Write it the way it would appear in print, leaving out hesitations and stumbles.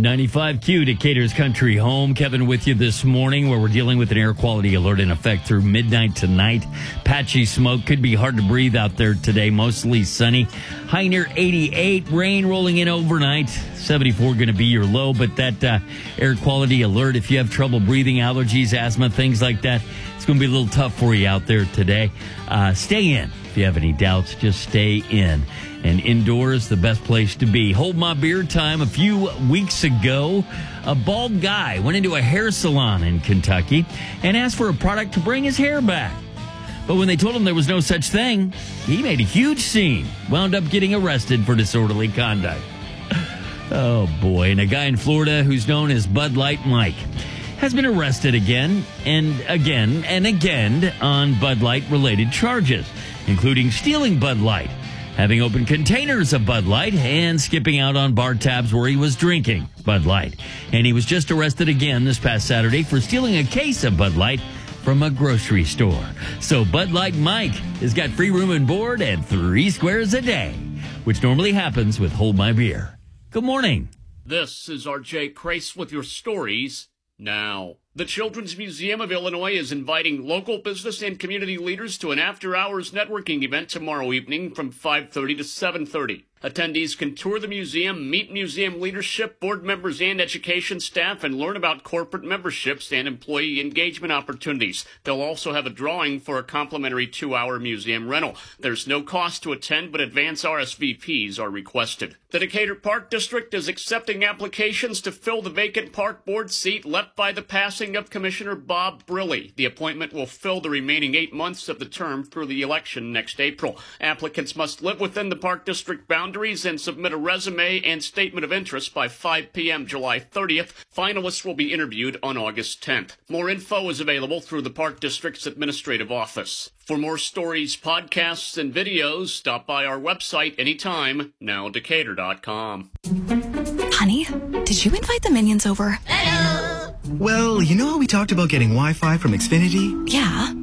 95Q, Decatur's country home. Kevin with you this morning, where we're dealing with an air quality alert in effect through midnight tonight. Patchy smoke. Could be hard to breathe out there today. Mostly sunny. High near 88. Rain rolling in overnight. 74 going to be your low. But that air quality alert, if you have trouble breathing, allergies, asthma, things like that, it's going to be a little tough for you out there today. Stay in. If you have any doubts, just stay in. And indoors, the best place to be. Hold my beer time. A few weeks ago, a bald guy went into a hair salon in Kentucky and asked for a product to bring his hair back. But when they told him there was no such thing, he made a huge scene. Wound up getting arrested for disorderly conduct. Oh, boy. And a guy in Florida who's known as Bud Light Mike has been arrested again and again on Bud Light-related charges, including stealing Bud Light, having opened containers of Bud Light, and skipping out on bar tabs where he was drinking Bud Light. And he was just arrested again this past Saturday for stealing a case of Bud Light from a grocery store. So Bud Light Mike has got free room and board and 3 squares a day, which normally happens with Hold My Beer. Good morning. This is RJ Crace with your stories now. The Children's Museum of Illinois is inviting local business and community leaders to an after-hours networking event tomorrow evening from 5:30 to 7:30. Attendees can tour the museum, meet museum leadership, board members, and education staff, and learn about corporate memberships and employee engagement opportunities. They'll also have a drawing for a complimentary 2-hour museum rental. There's no cost to attend, but advance RSVPs are requested. The Decatur Park District is accepting applications to fill the vacant park board seat left by the passing of Commissioner Bob Briley. The appointment will fill the remaining 8 months of the term through the election next April. Applicants must live within the Park District boundaries and submit a resume and statement of interest by 5 p.m. July 30th. Finalists will be interviewed on August 10th. More info is available through the Park District's administrative office. For more stories, podcasts, and videos, stop by our website anytime, nowdecatur.com. Honey, did you invite the minions over? Hello! Well, you know how we talked about getting Wi-Fi from Xfinity? Yeah.